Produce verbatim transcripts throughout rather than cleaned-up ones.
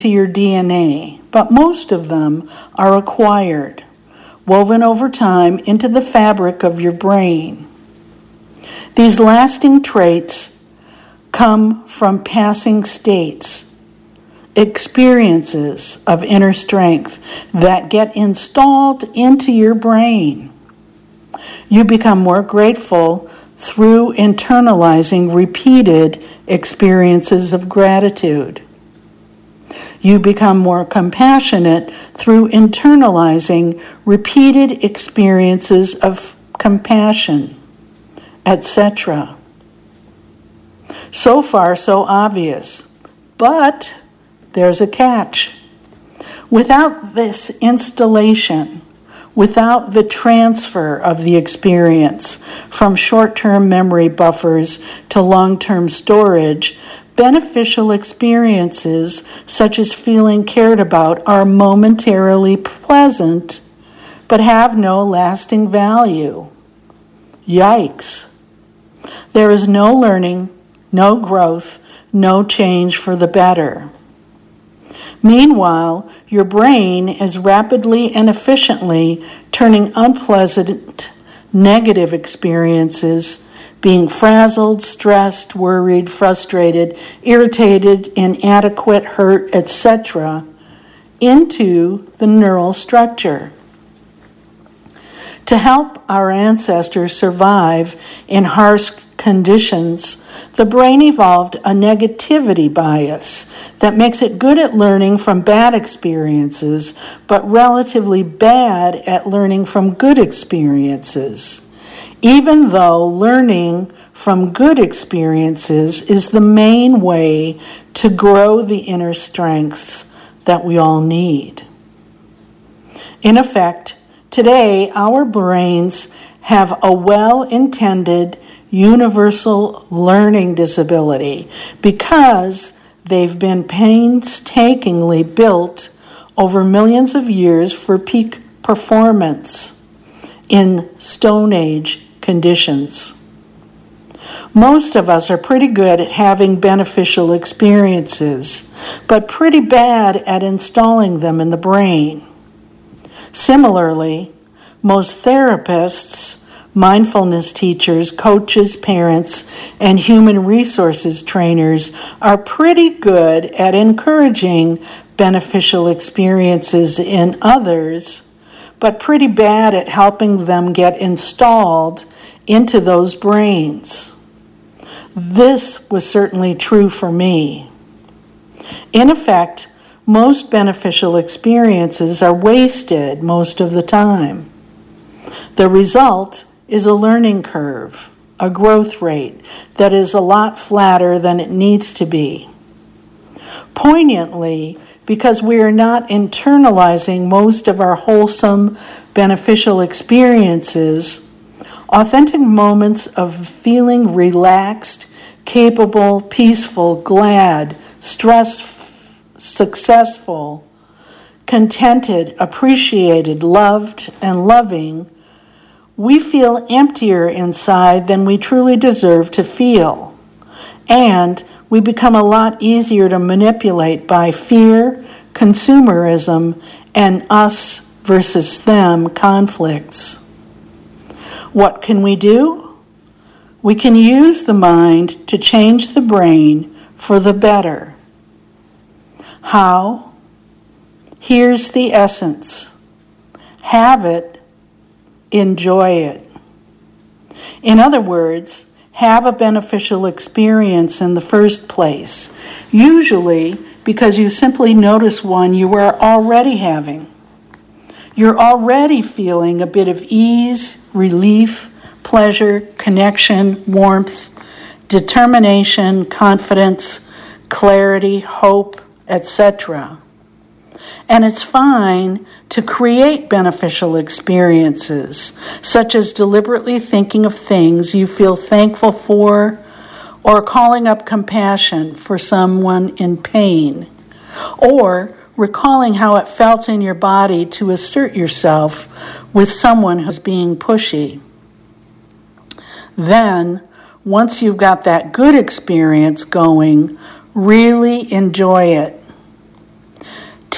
to your D N A, but most of them are acquired, woven over time into the fabric of your brain. These lasting traits come from passing states, experiences of inner strength that get installed into your brain. You become more grateful through internalizing repeated experiences of gratitude. You become more compassionate through internalizing repeated experiences of compassion, et cetera. So far, so obvious. But there's a catch. Without this installation, without the transfer of the experience from short-term memory buffers to long-term storage, beneficial experiences, such as feeling cared about, are momentarily pleasant, but have no lasting value. Yikes. There is no learning, no growth, no change for the better. Meanwhile, your brain is rapidly and efficiently turning unpleasant, negative experiences, being frazzled, stressed, worried, frustrated, irritated, inadequate, hurt, et cetera, into the neural structure. To help our ancestors survive in harsh conditions, the brain evolved a negativity bias that makes it good at learning from bad experiences, but relatively bad at learning from good experiences, even though learning from good experiences is the main way to grow the inner strengths that we all need. In effect, today our brains have a well-intended universal learning disability because they've been painstakingly built over millions of years for peak performance in Stone Age conditions. Most of us are pretty good at having beneficial experiences, but pretty bad at installing them in the brain. Similarly, most therapists, mindfulness teachers, coaches, parents, and human resources trainers are pretty good at encouraging beneficial experiences in others, but pretty bad at helping them get installed into those brains. This was certainly true for me. In effect, most beneficial experiences are wasted most of the time. The result is a learning curve, a growth rate that is a lot flatter than it needs to be. Poignantly, because we are not internalizing most of our wholesome, beneficial experiences, authentic moments of feeling relaxed, capable, peaceful, glad, stress, successful, contented, appreciated, loved, and loving, we feel emptier inside than we truly deserve to feel. And we become a lot easier to manipulate by fear, consumerism, and us versus them conflicts. What can we do? We can use the mind to change the brain for the better. How? Here's the essence. Have it. Enjoy it. In other words, have a beneficial experience in the first place, usually because you simply notice one you are already having. You're already feeling a bit of ease, relief, pleasure, connection, warmth, determination, confidence, clarity, hope, et cetera. And it's fine to create beneficial experiences, such as deliberately thinking of things you feel thankful for, or calling up compassion for someone in pain, or recalling how it felt in your body to assert yourself with someone who's being pushy. Then, once you've got that good experience going, really enjoy it.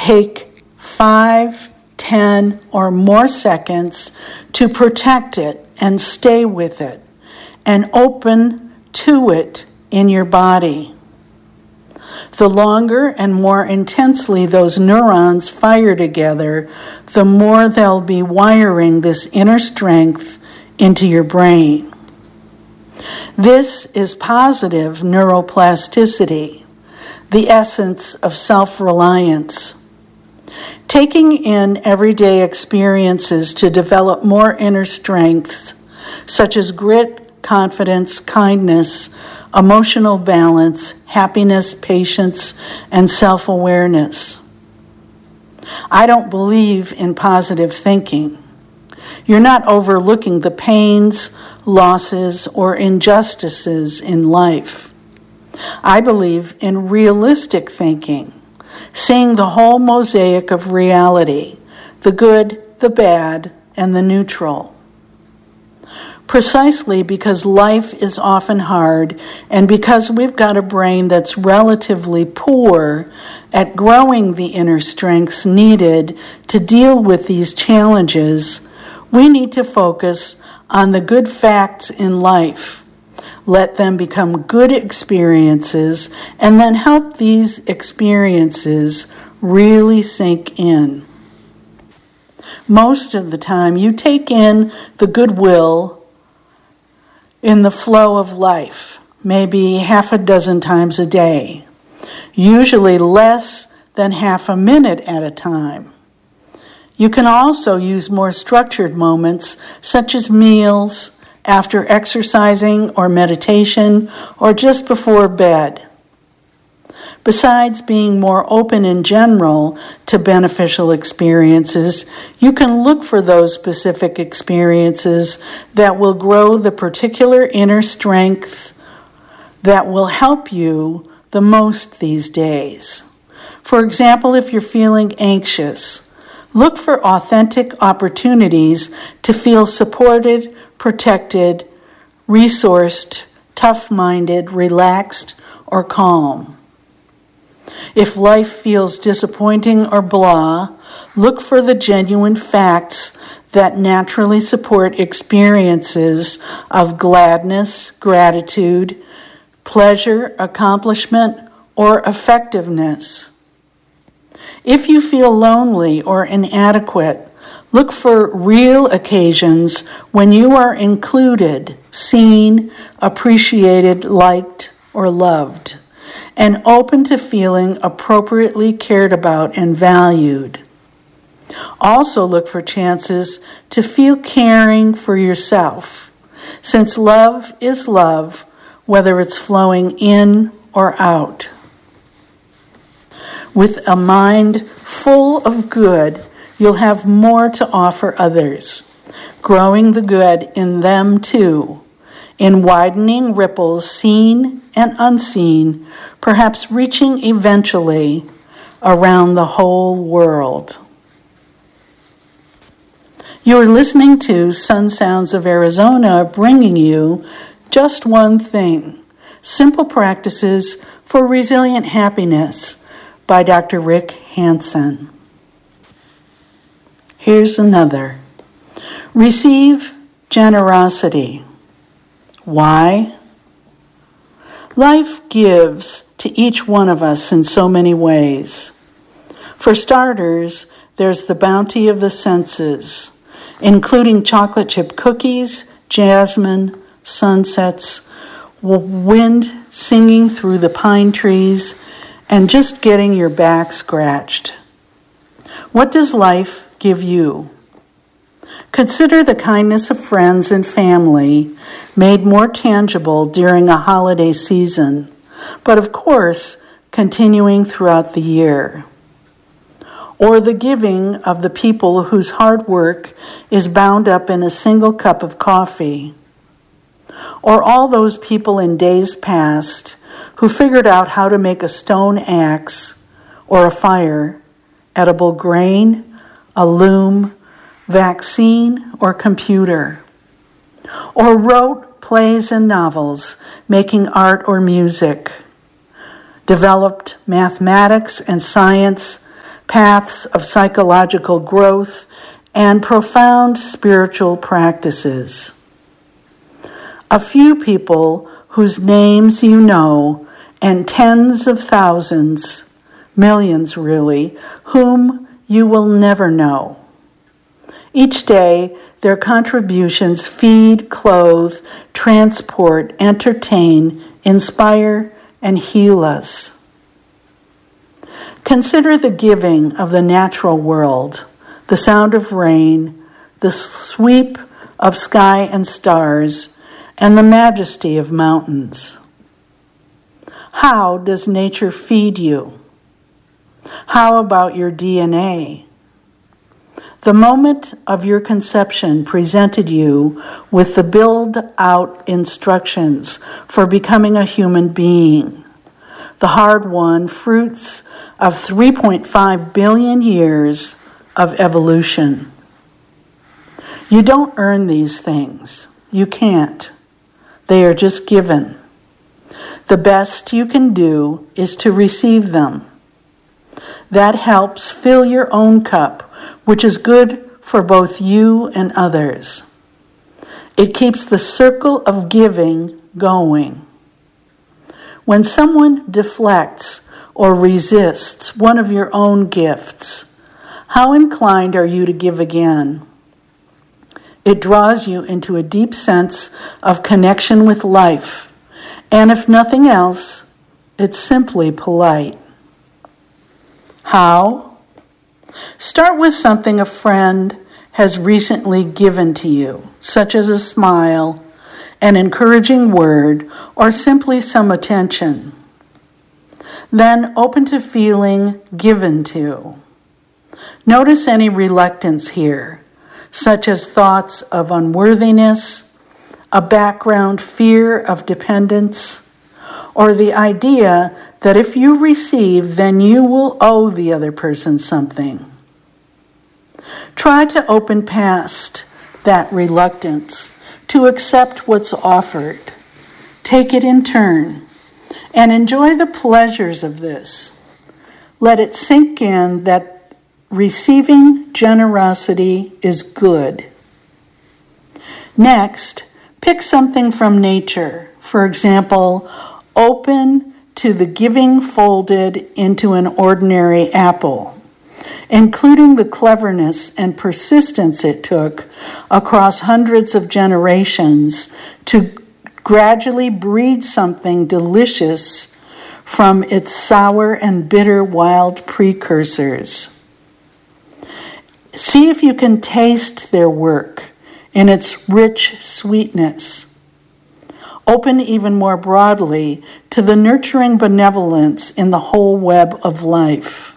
take five, ten, or more seconds to protect it and stay with it and open to it in your body. The longer and more intensely those neurons fire together, the more they'll be wiring this inner strength into your brain. This is positive neuroplasticity, the essence of self-reliance. Taking in everyday experiences to develop more inner strength, such as grit, confidence, kindness, emotional balance, happiness, patience, and self-awareness. I don't believe in positive thinking. You're not overlooking the pains, losses, or injustices in life. I believe in realistic thinking, seeing the whole mosaic of reality, the good, the bad, and the neutral. Precisely because life is often hard and because we've got a brain that's relatively poor at growing the inner strengths needed to deal with these challenges, we need to focus on the good facts in life. Let them become good experiences and then help these experiences really sink in. Most of the time, you take in the goodwill in the flow of life, maybe half a dozen times a day, usually less than half a minute at a time. You can also use more structured moments, such as meals, after exercising or meditation, or just before bed. Besides being more open in general to beneficial experiences, you can look for those specific experiences that will grow the particular inner strength that will help you the most these days. For example, if you're feeling anxious, look for authentic opportunities to feel supported, protected, resourced, tough-minded, relaxed, or calm. If life feels disappointing or blah, look for the genuine facts that naturally support experiences of gladness, gratitude, pleasure, accomplishment, or effectiveness. If you feel lonely or inadequate, look for real occasions when you are included, seen, appreciated, liked, or loved, and open to feeling appropriately cared about and valued. Also look for chances to feel caring for yourself, since love is love, whether it's flowing in or out. With a mind full of good, you'll have more to offer others, growing the good in them too, in widening ripples seen and unseen, perhaps reaching eventually around the whole world. You're listening to Sun Sounds of Arizona, bringing you Just One Thing, Simple Practices for Resilient Happiness by Doctor Rick Hanson. Here's another. Receive generosity. Why? Life gives to each one of us in so many ways. For starters, there's the bounty of the senses, including chocolate chip cookies, jasmine, sunsets, wind singing through the pine trees, and just getting your back scratched. What does life give you? Consider the kindness of friends and family made more tangible during a holiday season, but of course, continuing throughout the year. Or the giving of the people whose hard work is bound up in a single cup of coffee. Or all those people in days past who figured out how to make a stone axe or a fire, edible grain, a loom, vaccine, or computer. Or wrote plays and novels, making art or music. Developed mathematics and science, paths of psychological growth, and profound spiritual practices. A few people whose names you know, and tens of thousands, millions really, whom you will never know. Each day, their contributions feed, clothe, transport, entertain, inspire, and heal us. Consider the giving of the natural world, the sound of rain, the sweep of sky and stars, and the majesty of mountains. How does nature feed you? How about your D N A? The moment of your conception presented you with the build-out instructions for becoming a human being, the hard-won fruits of three point five billion years of evolution. You don't earn these things. You can't. They are just given. The best you can do is to receive them. That helps fill your own cup, which is good for both you and others. It keeps the circle of giving going. When someone deflects or resists one of your own gifts, how inclined are you to give again? It draws you into a deep sense of connection with life, and if nothing else, it's simply polite. How? Start with something a friend has recently given to you, such as a smile, an encouraging word, or simply some attention. Then open to feeling given to. Notice any reluctance here, such as thoughts of unworthiness, a background fear of dependence, or the idea that if you receive, then you will owe the other person something. Try to open past that reluctance to accept what's offered. Take it in turn and enjoy the pleasures of this. Let it sink in that receiving generosity is good. Next, pick something from nature. For example, open to the giving folded into an ordinary apple, including the cleverness and persistence it took across hundreds of generations to gradually breed something delicious from its sour and bitter wild precursors. See if you can taste their work in its rich sweetness. Open even more broadly to the nurturing benevolence in the whole web of life.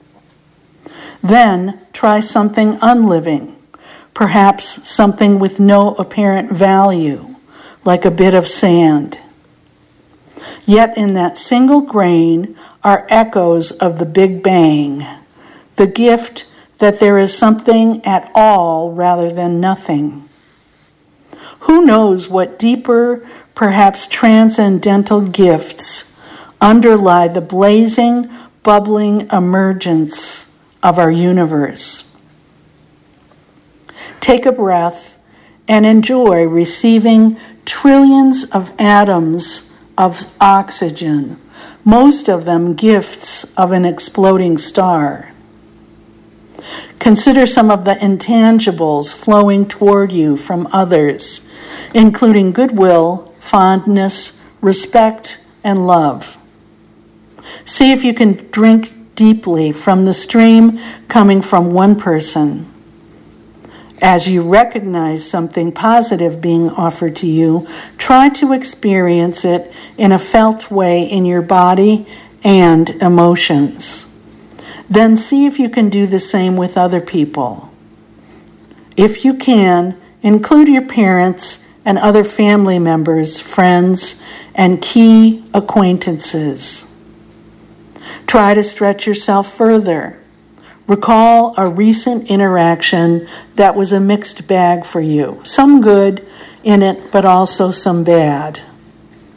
Then try something unliving, perhaps something with no apparent value, like a bit of sand. Yet in that single grain are echoes of the Big Bang, the gift that there is something at all rather than nothing. Who knows what deeper, perhaps transcendental gifts underlie the blazing, bubbling emergence of our universe. Take a breath and enjoy receiving trillions of atoms of oxygen, most of them gifts of an exploding star. Consider some of the intangibles flowing toward you from others, including goodwill, fondness, respect, and love. See if you can drink deeply from the stream coming from one person. As you recognize something positive being offered to you, try to experience it in a felt way in your body and emotions. Then see if you can do the same with other people. If you can, include your parents and other family members, friends, and key acquaintances. Try to stretch yourself further. Recall a recent interaction that was a mixed bag for you. Some good in it, but also some bad.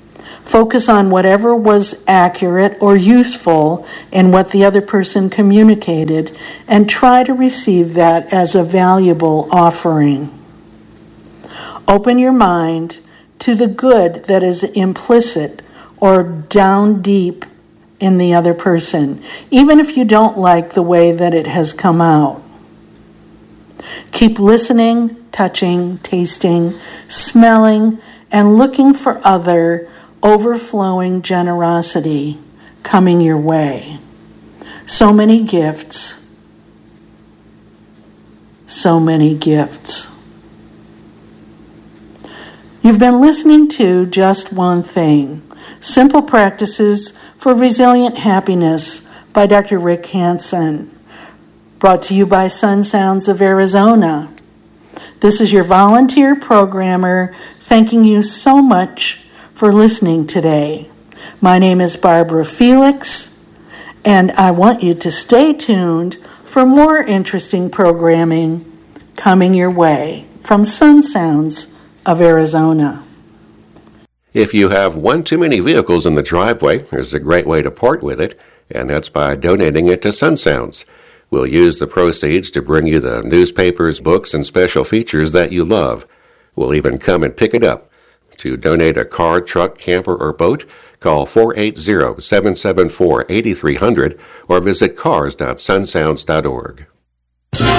Focus on whatever was accurate or useful in what the other person communicated and try to receive that as a valuable offering. Open your mind to the good that is implicit or down deep in the other person, even if you don't like the way that it has come out. Keep listening, touching, tasting, smelling, and looking for other overflowing generosity coming your way. So many gifts, so many gifts. You've been listening to Just One Thing, Simple Practices for Resilient Happiness by Doctor Rick Hanson, brought to you by Sun Sounds of Arizona. This is your volunteer programmer thanking you so much for listening today. My name is Barbara Felix, and I want you to stay tuned for more interesting programming coming your way from Sun Sounds of Arizona. If you have one too many vehicles in the driveway, there's a great way to part with it, and that's by donating it to Sun Sounds. We'll use the proceeds to bring you the newspapers, books, and special features that you love. We'll even come and pick it up. To donate a car, truck, camper, or boat, call four eight zero, seven seven four, eight three zero zero or visit cars dot sun sounds dot org.